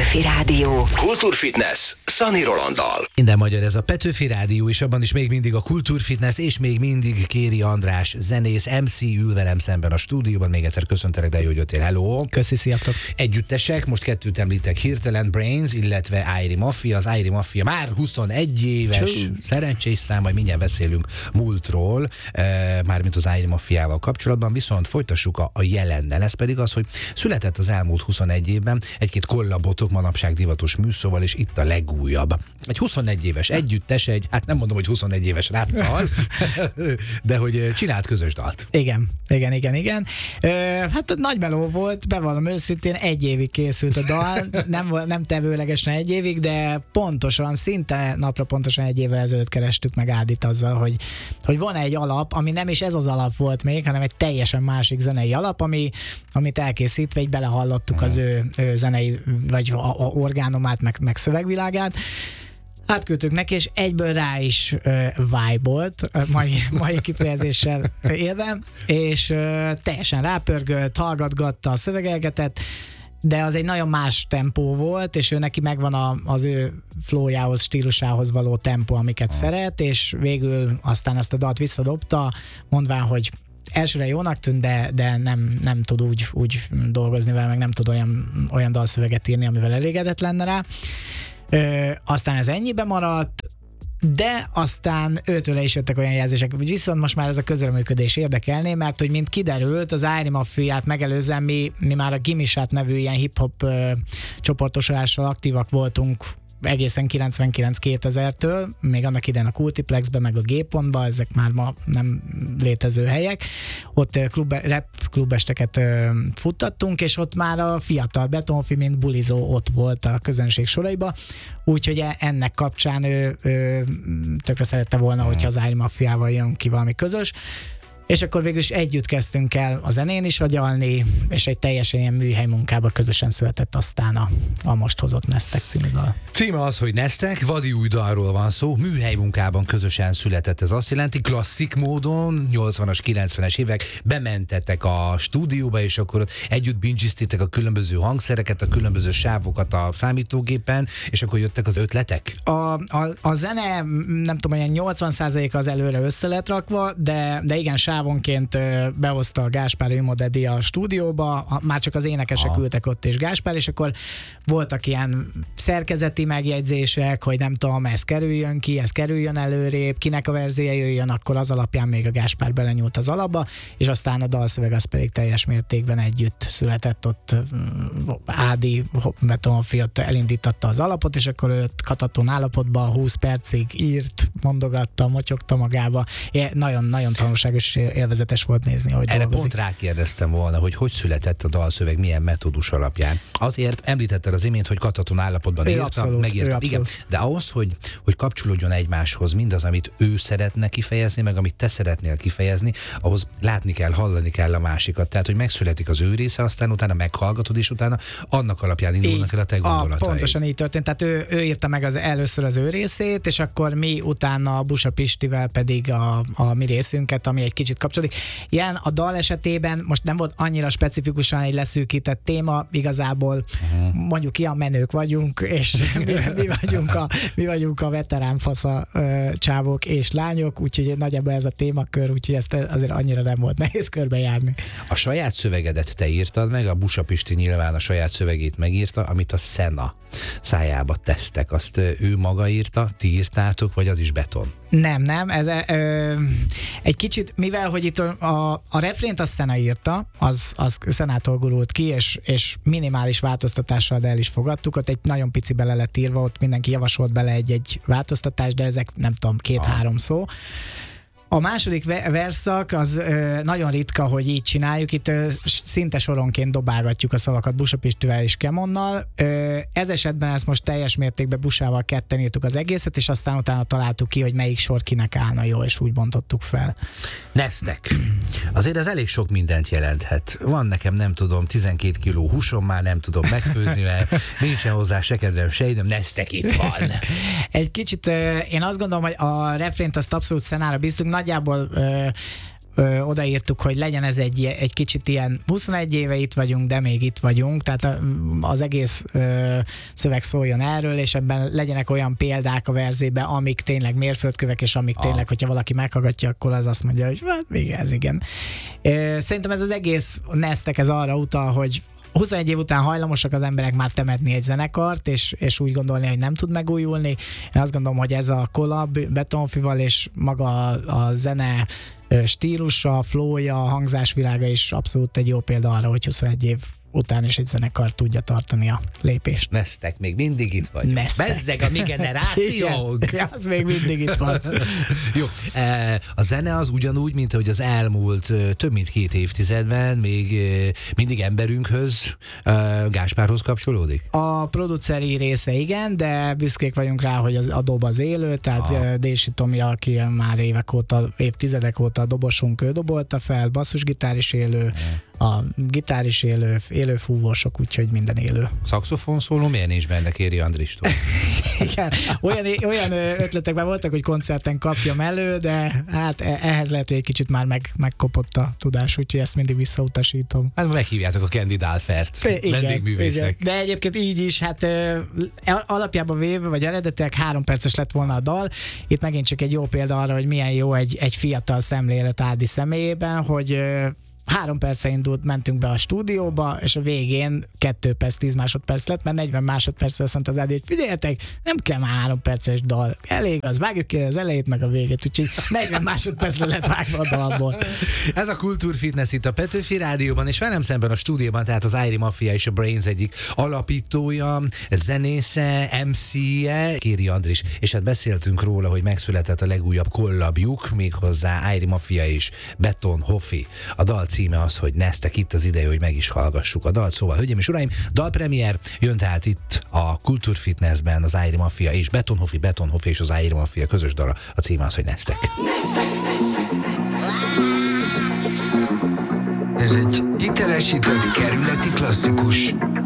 Petőfi Rádió. Kultúrfitness Szani Rolanddal. Minden magyar ez a Petőfi Rádió, és abban is még mindig a Kultúrfitness, és még mindig Kéri András, zenész, MC ül velem szemben a stúdióban. Még egyszer köszöntelek, de jó, hogy jöttél. Hello! Köszi, sziasztok! Együttesek, most kettőt említek hirtelen, Brains, illetve Airy Mafia. Az Airy Mafia már 21 éves, szerencsés szám, majd mindjárt beszélünk múltról, mármint az Airy Mafiával kapcsolatban, viszont folytassuk a jelennel. Ez pedig az, hogy született az elmúlt 21 évben egy-két kollabotok manapság divatos műszóval, és itt a legújabb. Egy 21 éves együttes, hát nem mondom, hogy 21 éves ráccal, de hogy csinált közös dalt. Igen. Hát nagy meló volt, bevallom őszintén, 1 évig készült a dal, nem tevőlegesen 1 évig, de pontosan, szinte napra pontosan 1 évvel ezelőtt kerestük meg Ádit azzal, hogy van egy alap, ami nem is ez az alap volt még, hanem egy teljesen másik zenei alap, amit elkészítve így belehallottuk az ő zenei, vagy a orgánumát, meg szövegvilágát. Átküldtük neki, és egyből rá is vibe-olt, mai kifejezéssel élve, és teljesen rápörgött, hallgatgatta a szövegelgetett, de az egy nagyon más tempó volt, és ő neki megvan az ő flowjához, stílusához való tempó, amiket szeret, és végül aztán ezt a dalt visszadobta, mondván, hogy elsőre jónak tűnt, de nem tud úgy dolgozni vele, meg nem tud olyan dalszöveget írni, amivel elégedett lenne rá. Aztán ez ennyibe maradt, de aztán őtőle is jöttek olyan jelzések, hogy viszont most már ez a közreműködés érdekelné, mert hogy mint kiderült, az Airy Mafiát megelőzően mi már a Gimisát nevű ilyen hip-hop csoportosulással aktívak voltunk egészen 99-2000-től, még annak idején a Kultiplexben, meg a G-pontban, ezek már ma nem létező helyek. Ott rap klubesteket futtattunk, és ott már a fiatal Betonfi, mint bulizó ott volt a közönség soraiba, úgyhogy ennek kapcsán ő tökre szerette volna, hogyha az Airy Mafiával jön ki valami közös. És akkor végül is együtt kezdtünk el a zenén is agyalni, és egy teljesen ilyen műhely munkába közösen született aztán a most hozott Neztek című dal. Címe az, hogy Neztek, vadi új dalról van szó, műhely munkában közösen született. Ez azt jelenti, klasszik módon, 80-as, 90-es évek, bementetek a stúdióba, és akkor ott együtt bingiztétek a különböző hangszereket, a különböző sávokat a számítógépen, és akkor jöttek az ötletek? A zene, nem tudom, olyan 80% az előre össze lett rakva, de igen, sávonként behozta a Gáspár Imodedi a stúdióba, már csak az énekesek ültek ott, és Gáspár, és akkor voltak ilyen szerkezeti megjegyzések, hogy nem tudom, ez kerüljön ki, ez kerüljön előrébb, kinek a verzéje jöjjön, akkor az alapján még a Gáspár belenyúlt az alapba, és aztán a dalszöveg az pedig teljes mértékben együtt született, ott Ádi Betonfi ott elindította az alapot, és akkor őt kataton állapotban 20 percig írt, mondogatta, motyogta magába. Nagyon tanulságos, élvezetes volt nézni, hogy erre dolgozik. Pont rákérdeztem volna, hogy született a dalszöveg, milyen metódus alapján. Azért említetted az imént, hogy kataton állapotban írta, megírta. Igen, de ahhoz, hogy kapcsolódjon egymáshoz mindaz, amit ő szeretne kifejezni, meg amit te szeretnél kifejezni, ahhoz látni kell, hallani kell a másikat. Tehát, hogy megszületik az ő része, aztán utána meghallgatod, és utána annak alapján indulnak el a te gondolataid. Pontosan így történt. Tehát ő írta meg először az ő részét, és akkor mi utána Busa Pistivel pedig a mi részünket, ami egy kicsit kapcsolódik. Ilyen a dal esetében most nem volt annyira specifikusan egy leszűkített téma, igazából mondjuk ilyen menők vagyunk, és mi vagyunk a veterán fasza csávok és lányok, úgyhogy nagyjából ez a témakör, úgyhogy ezt azért annyira nem volt nehéz körbejárni. A saját szövegedet te írtad meg, a Busa Pisti nyilván a saját szövegét megírta, amit a Szena szájába tesztek. Azt ő maga írta, ti írtátok, vagy az is beton? Nem, ez egy kicsit, mivel hogy itt a refrént azt Szena írta, az Szenától gurult ki, és minimális változtatással el is fogadtuk, ott egy nagyon pici bele lett írva, ott mindenki javasolt bele egy változtatást, de ezek nem tudom, 2-3 szó. A második verszak az nagyon ritka, hogy így csináljuk, itt szinte soronként dobálgatjuk a szavakat Busa Pistivel és Kemonnal. Ez esetben ezt most teljes mértékben Busával ketten írtuk az egészet, és aztán utána találtuk ki, hogy melyik sor kinek állna jó, és úgy bontottuk fel. Neztek. Azért ez elég sok mindent jelenthet. Van nekem, nem tudom, 12 kiló húsom, már nem tudom megfőzni, mert nincsen hozzá se kedvem, se időm, Neztek itt van. Egy kicsit én azt gondolom, hogy a refrént azt abszolút Szenára bíztunk, nagyjából odaírtuk, hogy legyen ez egy kicsit ilyen 21 éve itt vagyunk, de még itt vagyunk, tehát az egész szöveg szóljon erről, és ebben legyenek olyan példák a verzében, amik tényleg mérföldkövek, és amik tényleg, hogyha valaki meghallgatja, akkor az azt mondja, hogy hát igen, ez igen. Szerintem ez az egész Nestek ez arra utal, hogy 21 év után hajlamosak az emberek már temetni egy zenekart, és úgy gondolni, hogy nem tud megújulni. Én azt gondolom, hogy ez a collab Betonfival és maga a zene stílusa, flowja, hangzásvilága is abszolút egy jó példa arra, hogy 21 év után is egy zenekar tudja tartani a lépést. Nestek, még mindig itt vagy. Bezzeg a mi generációnk. Igen, az még mindig itt van. Jó, a zene az ugyanúgy, mint ahogy az elmúlt több mint 2 évtizedben még mindig emberünkhöz, Gáspárhoz kapcsolódik? A produceri része igen, de büszkék vagyunk rá, hogy a dob az élő, tehát Dési Tomi, aki már évtizedek óta a dobosunk, ő dobolta fel, basszusgitár is élő, a gitár is élő fúvósok, úgyhogy minden élő. Szaxofon szóló miért nincs benne, kéri Andristól? Igen, olyan ötletekben voltak, hogy koncerten kapjam elő, de hát ehhez lehet, hogy egy kicsit már megkopott a tudás, úgyhogy ezt mindig visszautasítom. Hát meghívjátok a Candy Dalfert, vendégművészek. De egyébként így is, hát alapjában véve, vagy eredetileg 3 perces lett volna a dal. Itt megint csak egy jó példa arra, hogy milyen jó egy fiatal szemlélet Ádi személyében, hogy 3 perce mentünk be a stúdióba, és a végén 2 perc, 10 másodperc lett, mert 40 másodpercre azt mondta az Ádi, hogy figyeljetek, nem kell már 3 perces dal. Elég az, vágjuk ki az elejét meg a végét, úgyhogy 40 másodpercre lett vágva a dalból. Ez a Kultúrfitness itt a Petőfi Rádióban, és velem szemben a stúdióban, tehát az Airi Mafia és a Brains egyik alapítója, zenésze, MC-je, Kéri Andris, és hát beszéltünk róla, hogy megszületett a legújabb kollabjuk, méghozzá Airi Mafia és Beton Hoffi. A dal címe az, hogy Nestek, itt az ideje, hogy meg is hallgassuk a dalt. Szóval, hölgyeim és uraim, dalpremier jön tehát itt a Kultúrfitnessben az Airi Mafia és Beton Hoffi és az Airi Mafia közös dala. A címe az, hogy Nestek. Ez egy hitelesített kerületi klasszikus.